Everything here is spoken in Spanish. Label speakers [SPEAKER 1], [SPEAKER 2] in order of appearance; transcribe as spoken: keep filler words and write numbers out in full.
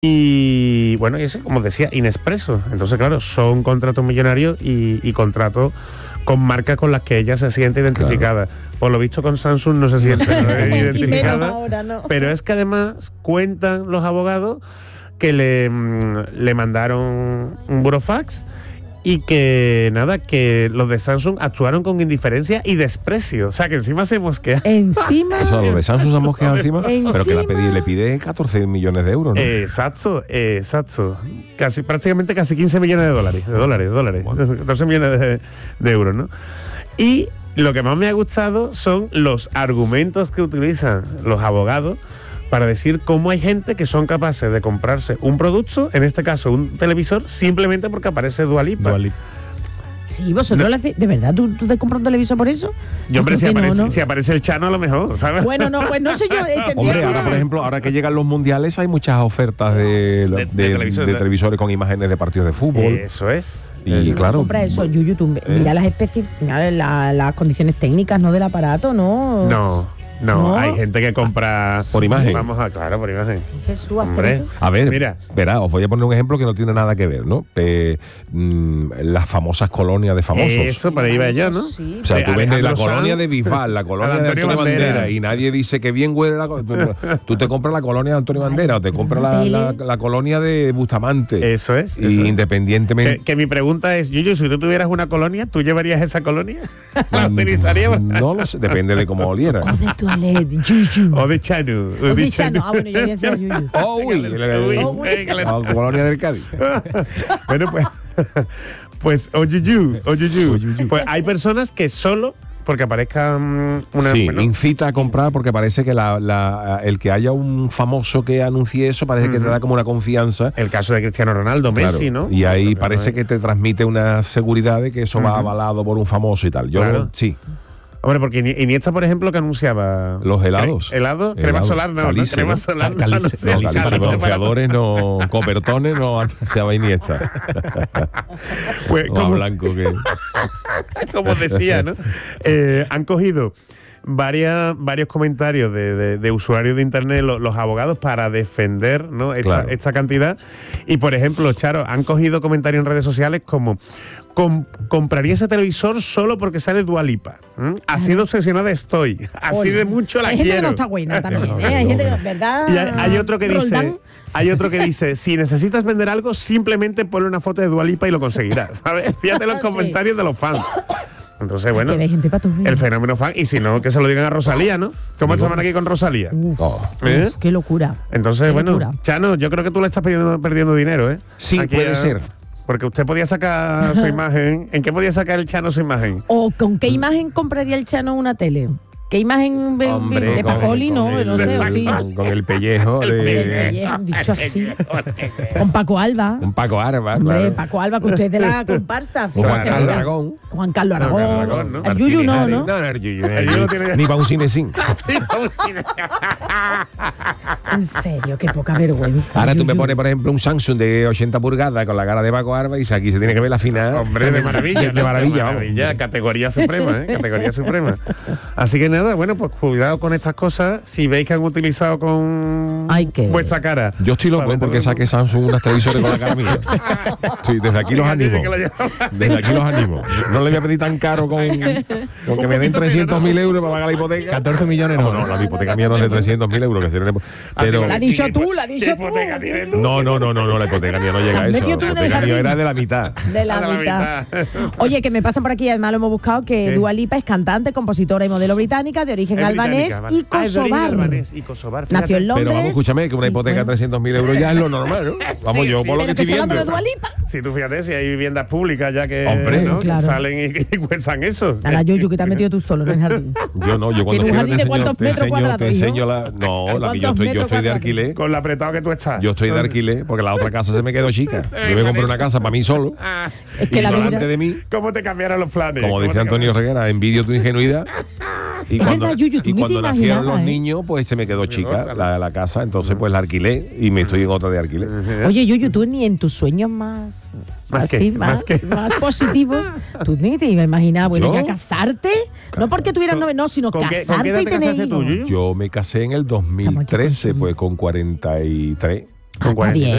[SPEAKER 1] Y bueno, y ese, como decía, Inexpreso. Entonces, claro, son contratos millonarios y, y contratos con marcas con las que ella se siente identificada. Claro. Por lo visto con Samsung no se siente identificada. Ahora, ¿no? Pero es que además cuentan los abogados que le, le mandaron un burofax y que nada, que los de Samsung actuaron con indiferencia y desprecio. O sea, que encima se mosquea.
[SPEAKER 2] Encima.
[SPEAKER 3] O sea, los de Samsung se han mosqueado encima,
[SPEAKER 2] encima.
[SPEAKER 3] Pero que la pedí, le pide catorce millones de euros, ¿no?
[SPEAKER 1] Exacto, exacto. Casi, prácticamente casi quince millones de dólares. De dólares, de dólares. Bueno. catorce millones de, de euros, ¿no? Y lo que más me ha gustado son los argumentos que utilizan los abogados para decir cómo hay gente que son capaces de comprarse un producto, en este caso un televisor, simplemente porque aparece Dua Lipa. Dua Lipa.
[SPEAKER 2] Sí, vosotros no. le hacéis... ¿De verdad tú, tú te compras un televisor por eso?
[SPEAKER 1] Yo, hombre, si aparece, no, ¿no? si aparece el Chano a lo mejor, ¿sabes?
[SPEAKER 2] Bueno, no, pues no sé yo.
[SPEAKER 3] Hombre, ahora, por ejemplo, ahora que llegan los mundiales hay muchas ofertas de, de, de, de, televisores, de televisores con imágenes de partidos de fútbol.
[SPEAKER 1] Eso es.
[SPEAKER 3] Y
[SPEAKER 1] eh,
[SPEAKER 3] claro.
[SPEAKER 2] Compra eso, Yuyu, tú eh. mira las especi- mira la, las condiciones técnicas, ¿no? Del aparato, ¿no?
[SPEAKER 1] No. No, no, hay gente que compra
[SPEAKER 3] ah, por imagen.
[SPEAKER 1] Vamos a, claro, por imagen.
[SPEAKER 2] Sí, Jesús,
[SPEAKER 1] hombre.
[SPEAKER 3] A ver, mira, verá, os voy a poner un ejemplo que no tiene nada que ver, ¿no? Eh, mmm, las famosas colonias de famosos.
[SPEAKER 1] Eso, para ahí va yo, ¿no?
[SPEAKER 3] Sí. O sea, tú vendes la colonia de Bisbal, la colonia de Antonio Bandera, Bandera, y nadie dice que bien huele la colonia. Tú te compras la colonia de Antonio Bandera o te compras la, la, la colonia de Bustamante.
[SPEAKER 1] Eso es.
[SPEAKER 3] Y
[SPEAKER 1] eso
[SPEAKER 3] independientemente.
[SPEAKER 1] Que, que mi pregunta es, Yuyu, si tú tuvieras una colonia, ¿tú llevarías esa colonia? ¿La utilizarías?
[SPEAKER 3] No lo sé, depende de cómo oliera.
[SPEAKER 2] O de toilette, Yuyu.
[SPEAKER 1] O de Chanu.
[SPEAKER 2] O de Chanu. Ah, bueno, yo decía Yuyu.
[SPEAKER 3] Oh, uy. La colonia del Cádiz.
[SPEAKER 1] Bueno, pues. Pues, o Yuyu. O Yuyu. Pues hay personas que solo. Porque aparezca una...
[SPEAKER 3] Sí,
[SPEAKER 1] bueno,
[SPEAKER 3] incita a comprar porque parece que la, la, el que haya un famoso que anuncie eso parece uh-huh. que te da como una confianza.
[SPEAKER 1] El caso de Cristiano Ronaldo, Messi,
[SPEAKER 3] claro,
[SPEAKER 1] ¿no?
[SPEAKER 3] Y ahí
[SPEAKER 1] claro,
[SPEAKER 3] parece
[SPEAKER 1] claro.
[SPEAKER 3] que te transmite una seguridad de que eso uh-huh. va avalado por un famoso y tal. Yo
[SPEAKER 1] claro.
[SPEAKER 3] sí.
[SPEAKER 1] Hombre, porque Iniesta, por ejemplo, que anunciaba...
[SPEAKER 3] Los helados.
[SPEAKER 1] ¿Helado? Crema helado. solar, no.
[SPEAKER 3] Calice,
[SPEAKER 1] ¿no? Crema
[SPEAKER 3] ¿no?
[SPEAKER 1] solar.
[SPEAKER 3] Calice, no, no, Calice, bronceadores, no. Copertones, no anunciaba Iniesta.
[SPEAKER 1] Pues,
[SPEAKER 3] no,
[SPEAKER 1] como,
[SPEAKER 3] blanco que...
[SPEAKER 1] como decía, ¿no? Eh, han cogido varias, varios comentarios de, de, de usuarios de internet, los, los abogados, para defender, ¿no? esta,
[SPEAKER 3] claro.
[SPEAKER 1] esta cantidad. Y, por ejemplo, Charo, han cogido comentarios en redes sociales como... Com- compraría ese televisor solo porque sale Dua Lipa. ¿Mm? Así de obsesionada estoy. Así
[SPEAKER 2] Oye,
[SPEAKER 1] de mucho la
[SPEAKER 2] hay
[SPEAKER 1] quiero.
[SPEAKER 2] Hay gente que no está buena también, ¿eh? Hay gente que, ¿verdad?
[SPEAKER 1] Y hay, hay otro que dice...
[SPEAKER 2] Roldán.
[SPEAKER 1] Hay otro que dice, si necesitas vender algo, simplemente ponle una foto de Dua Lipa y lo conseguirás, ¿sabes? Fíjate los comentarios sí. de los fans. Entonces, bueno, el fenómeno fan. Y si no, que se lo digan a Rosalía, ¿no? ¿Cómo estaban aquí con Rosalía?
[SPEAKER 2] Uf, ¿Eh? uf, qué locura.
[SPEAKER 1] Entonces,
[SPEAKER 2] qué
[SPEAKER 1] bueno,
[SPEAKER 2] locura.
[SPEAKER 1] Chano, yo creo que tú le estás perdiendo, perdiendo dinero, ¿eh?
[SPEAKER 3] Sí, aquí puede a... ser.
[SPEAKER 1] Porque usted podía sacar su imagen. ¿En qué podía sacar el Chano su imagen?
[SPEAKER 2] ¿O con qué imagen compraría el Chano una tele? ¿Qué imagen de,
[SPEAKER 3] Hombre,
[SPEAKER 2] de Pacoli,
[SPEAKER 3] con
[SPEAKER 2] no?
[SPEAKER 3] El,
[SPEAKER 2] no sé,
[SPEAKER 3] el,
[SPEAKER 2] sí.
[SPEAKER 3] con, con el pellejo.
[SPEAKER 2] El
[SPEAKER 3] de...
[SPEAKER 2] pellejo, dicho así. Con Paco Alba.
[SPEAKER 3] Con Paco Alba,
[SPEAKER 2] Hombre,
[SPEAKER 3] claro.
[SPEAKER 2] Paco Alba, que usted es de la comparsa.
[SPEAKER 3] Juan Carlos Aragón.
[SPEAKER 2] Juan Carlos Aragón.
[SPEAKER 1] No, Aragón, ¿no?
[SPEAKER 2] El Yuyu no, ¿no?
[SPEAKER 3] No, no, el Yuyu. No tiene... Ni para un cinecín.
[SPEAKER 2] En serio, qué poca vergüenza.
[SPEAKER 3] Ahora
[SPEAKER 2] Yuyu.
[SPEAKER 3] tú me pones, por ejemplo, un Samsung de ochenta pulgadas con la cara de Paco Alba y aquí se tiene que ver la final.
[SPEAKER 1] Hombre, de maravilla.
[SPEAKER 3] De, de maravilla,
[SPEAKER 1] de maravilla.
[SPEAKER 3] Vamos.
[SPEAKER 1] Categoría suprema, ¿eh? Categoría suprema. Así que nada, bueno, pues cuidado con estas cosas. Si veis que han utilizado con
[SPEAKER 2] Ay, qué
[SPEAKER 1] vuestra cara.
[SPEAKER 3] Yo estoy loco porque saque Samsung unas televisores con la cara mía. Sí, desde aquí los animo. Desde aquí los animo. No le voy a pedir tan caro con, con que me den trescientos mil euros para pagar la hipoteca.
[SPEAKER 4] catorce millones no.
[SPEAKER 3] No, no, la hipoteca mía no es de trescientos mil euros. Que sería, pero,
[SPEAKER 2] la has dicho tú, la has dicho tú.
[SPEAKER 3] No, no, no, no, no, la hipoteca mía no llega a eso. La hipoteca mía era de la mitad.
[SPEAKER 2] De la,
[SPEAKER 1] la
[SPEAKER 2] mitad. Oye, que me pasan por aquí, además lo hemos buscado, que ¿Qué? Dua Lipa es cantante, compositora y modelo británica de origen albanés y kosovar.
[SPEAKER 1] Y Kosovar,
[SPEAKER 2] nació en Londres.
[SPEAKER 3] Pero vamos, escúchame, que una hipoteca de trescientos mil euros ya es lo normal, ¿no? Vamos,
[SPEAKER 1] sí,
[SPEAKER 3] yo
[SPEAKER 1] sí,
[SPEAKER 3] por lo que estoy viendo.
[SPEAKER 2] De Dua Lipa.
[SPEAKER 1] Si tú fíjate, si hay viviendas públicas ya que,
[SPEAKER 3] Hombre,
[SPEAKER 1] ¿no?
[SPEAKER 2] claro.
[SPEAKER 1] que salen y, y cuestan eso.
[SPEAKER 2] Nada, Yuyu, que te has metido tú solo en el jardín.
[SPEAKER 3] Yo no, yo cuando
[SPEAKER 2] ¿Tiene un
[SPEAKER 3] quiera
[SPEAKER 2] jardín
[SPEAKER 3] te
[SPEAKER 2] de
[SPEAKER 3] enseño,
[SPEAKER 2] cuántos
[SPEAKER 3] te
[SPEAKER 2] metros
[SPEAKER 3] enseño,
[SPEAKER 2] cuadrados,
[SPEAKER 3] te enseño la... No, la, yo estoy, yo estoy de alquiler.
[SPEAKER 1] Con lo apretado que tú estás.
[SPEAKER 3] Yo estoy de alquiler porque la otra casa se me quedó chica. Yo me compré una casa para mí solo.
[SPEAKER 2] Es que
[SPEAKER 3] y
[SPEAKER 2] la
[SPEAKER 3] delante
[SPEAKER 2] vida...
[SPEAKER 3] de mí...
[SPEAKER 1] ¿Cómo te cambiaron los planes?
[SPEAKER 3] Como decía Antonio Reguera, envidio tu ingenuidad. Y
[SPEAKER 2] es
[SPEAKER 3] cuando,
[SPEAKER 2] verdad, Yuyu,
[SPEAKER 3] y cuando nacieron los
[SPEAKER 2] ¿eh?
[SPEAKER 3] niños, pues se me quedó chica la, la casa. Entonces, pues la alquilé y me estoy en otra de alquiler.
[SPEAKER 2] Oye, Yuyu, tú ni en tus sueños más...
[SPEAKER 1] ¿Más
[SPEAKER 2] así,
[SPEAKER 1] qué?
[SPEAKER 2] más,
[SPEAKER 1] ¿Más,
[SPEAKER 2] más positivos, tú ni te ibas a imaginar, bueno,
[SPEAKER 3] ¿Yo?
[SPEAKER 2] ya casarte, no porque tuvieras novio, no, sino
[SPEAKER 1] ¿Con qué-
[SPEAKER 2] casarte
[SPEAKER 1] con qué edad
[SPEAKER 2] y
[SPEAKER 1] te
[SPEAKER 2] tener
[SPEAKER 1] casaste tú,
[SPEAKER 2] hijos.
[SPEAKER 1] Yuyu?
[SPEAKER 3] Yo me casé en el dos mil trece, pues con cuarenta y tres.
[SPEAKER 1] Con
[SPEAKER 2] Está bien.